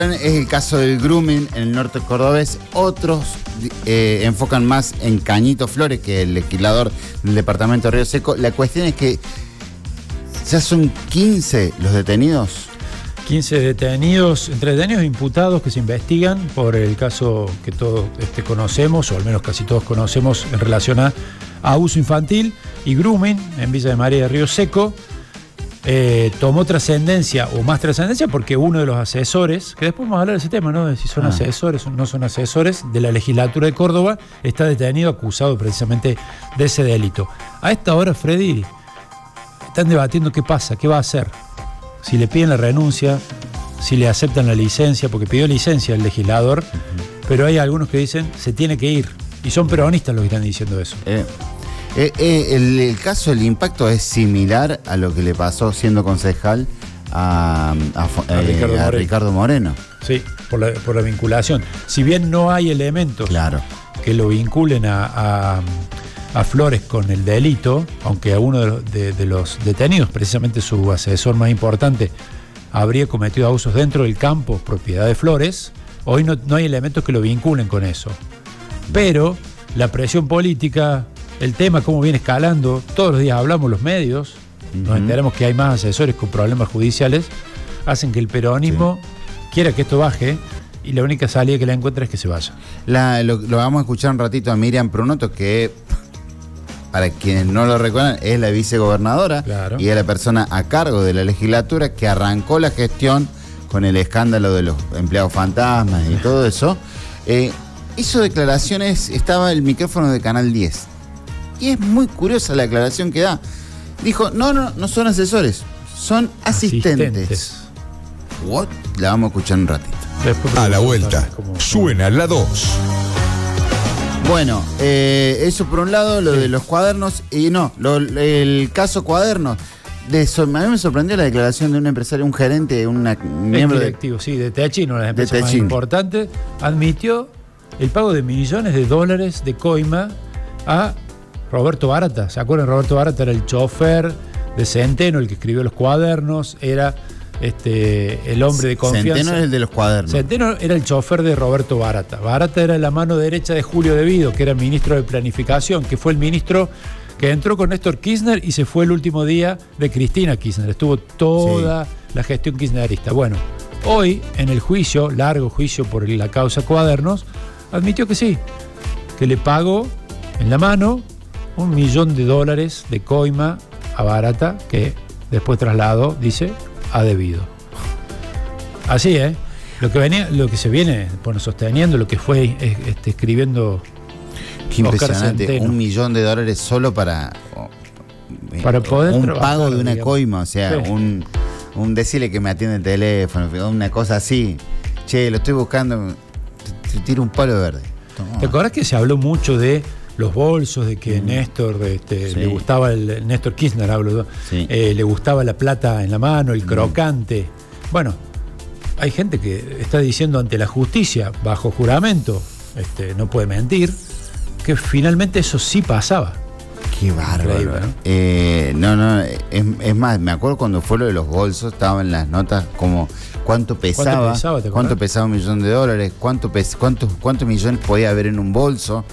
Es el caso del grooming en el norte cordobés. Otros enfocan más en Cañito Flores, que es el legislador del departamento de Río Seco. La cuestión es que ya son 15 los detenidos. 15 detenidos, entre detenidos e imputados que se investigan por el caso que todos conocemos, o al menos casi todos conocemos, en relación a abuso infantil y grooming en Villa de María de Río Seco. Tomó trascendencia, o más trascendencia, porque uno de los asesores, que después vamos a hablar de ese tema, ¿no? De si son asesores o no son asesores, de la legislatura de Córdoba, está detenido, acusado precisamente de ese delito. A esta hora, Freddy, están debatiendo qué pasa, qué va a hacer. Si le piden la renuncia, si le aceptan la licencia, porque pidió licencia el legislador, pero hay algunos que dicen se tiene que ir, y son peronistas los que están diciendo eso. El caso, el impacto es similar a lo que le pasó siendo concejal a Ricardo Moreno. Sí, por la vinculación. Si bien no hay elementos que lo vinculen a Flores con el delito, aunque a uno de los detenidos, precisamente su asesor más importante, habría cometido abusos dentro del campo, propiedad de Flores, hoy no hay elementos que lo vinculen con eso. Pero la presión política, el tema cómo viene escalando, todos los días hablamos los medios, nos enteramos que hay más asesores con problemas judiciales, hacen que el peronismo quiera que esto baje, y la única salida que le encuentra es que se vaya. Lo vamos a escuchar un ratito a Miriam Prunoto, que para quienes no lo recuerdan es la vicegobernadora y es la persona a cargo de la legislatura que arrancó la gestión con el escándalo de los empleados fantasmas y todo eso. Hizo declaraciones, estaba el micrófono de Canal 10. Y es muy curiosa la aclaración que da. Dijo, no son asesores, son asistentes. ¿What? La vamos a escuchar un ratito. A la vuelta, suena la 2. Bueno, eso por un lado, lo de los cuadernos. Y el caso cuadernos. A mí me sorprendió la declaración de un empresario, un gerente, un miembro directivo, de Techin, una de las empresas más importantes, admitió el pago de millones de dólares de coima a Roberto Barata. ¿Se acuerdan? Roberto Barata era el chofer de Centeno, el que escribió los cuadernos, era el hombre de confianza. Centeno era el de los cuadernos. Centeno era el chofer de Roberto Barata. Barata era la mano derecha de Julio De Vido, que era ministro de Planificación, que fue el ministro que entró con Néstor Kirchner y se fue el último día de Cristina Kirchner. Estuvo toda la gestión kirchnerista. Bueno, hoy en el juicio, largo juicio por la causa cuadernos, admitió que sí, que le pagó en la mano $1 millón de coima a Barata, que después trasladó, dice, a De Vido. Así, lo que se viene sosteniendo, lo que fue escribiendo. Qué impresionante, $1 millón solo para poder un pago de una coima, o sea, un decirle que me atiende el teléfono, una cosa así. Che, lo estoy buscando, te tiro un palo verde. Toma. ¿Te acordás que se habló mucho de los bolsos, de que Néstor le gustaba Néstor Kirchner, le gustaba la plata en la mano, el crocante? Bueno, hay gente que está diciendo ante la justicia, bajo juramento, no puede mentir, que finalmente eso sí pasaba. Qué bárbaro. ¿No? Es más, me acuerdo cuando fue lo de los bolsos, estaban en las notas como cuánto pesaba $1 millón, cuántos millones podía haber en un bolso.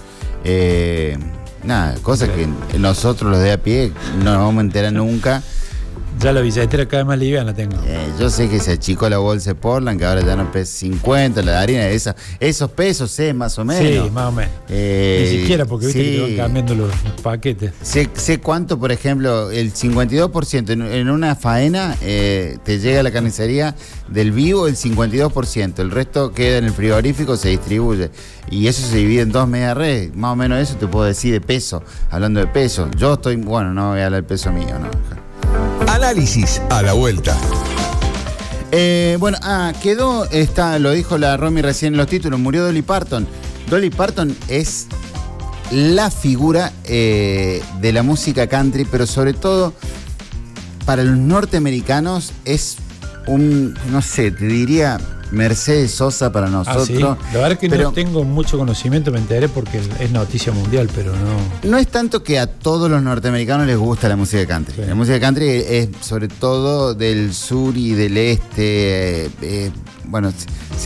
Cosas que nosotros los de a pie no nos vamos a enterar nunca. Ya la billetera cada vez más liviana tengo. Yo sé que se achicó la bolsa de Portland, que ahora ya no pesa 50, la de harina, esos pesos, más o menos. Sí, más o menos. Ni siquiera, porque viste que te van cambiando los paquetes. Sé cuánto, por ejemplo, el 52% en una faena te llega a la carnicería del vivo el 52%, el resto queda en el frigorífico, se distribuye. Y eso se divide en 2 medias res, más o menos eso te puedo decir de peso, hablando de peso. Yo estoy, no voy a hablar del peso mío, ¿no? Análisis a la vuelta. Lo dijo la Romy recién en los títulos, murió Dolly Parton. Dolly Parton es la figura de la música country, pero sobre todo para los norteamericanos es te diría, Mercedes Sosa para nosotros. ¿Sí? La verdad es que no tengo mucho conocimiento, me enteré porque es noticia mundial, pero no. No es tanto que a todos los norteamericanos les gusta la música country. Sí. La música country es sobre todo del sur y del este. Bueno,